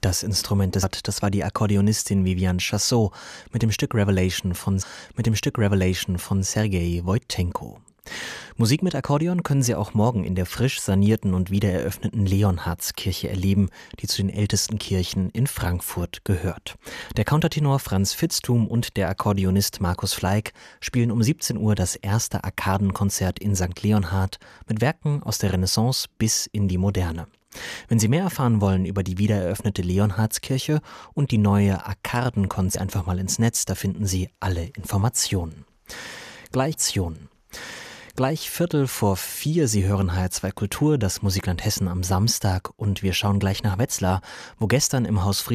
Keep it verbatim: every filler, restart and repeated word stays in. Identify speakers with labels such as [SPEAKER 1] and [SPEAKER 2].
[SPEAKER 1] Das Instrument des das war die Akkordeonistin Viviane Chassot mit dem Stück Revelation von mit dem Stück Revelation von Sergei Wojtschenko. Musik mit Akkordeon können Sie auch morgen in der frisch sanierten und wiedereröffneten Leonhardskirche erleben, die zu den ältesten Kirchen in Frankfurt gehört. Der Countertenor Franz Vitzthum und der Akkordeonist Markus Fleig spielen um siebzehn Uhr das erste Arkadenkonzert in Sankt Leonhard mit Werken aus der Renaissance bis in die Moderne. Wenn Sie mehr erfahren wollen über die wiedereröffnete Leonhardskirche und die neue Arkadenkonzert, einfach mal ins Netz, da finden Sie alle Informationen. Gleichtion. Gleich Viertel vor vier, Sie hören H R zwei Kultur, das Musikland Hessen am Samstag, und wir schauen gleich nach Wetzlar, wo gestern im Haus Frieden